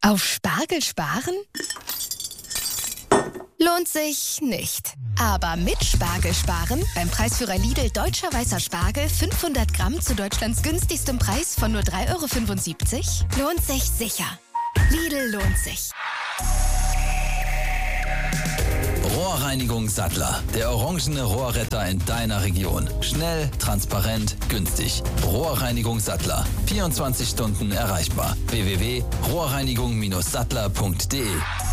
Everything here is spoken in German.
Auf Spargel sparen? Lohnt sich nicht. Aber mit Spargel sparen, beim Preisführer Lidl deutscher weißer Spargel 500 Gramm zu Deutschlands günstigstem Preis von nur 3,75 €, lohnt sich sicher. Lidl lohnt sich. Rohrreinigung Sattler. Der orangene Rohrretter in deiner Region. Schnell, transparent, günstig. Rohrreinigung Sattler. 24 Stunden erreichbar. www.rohrreinigung-sattler.de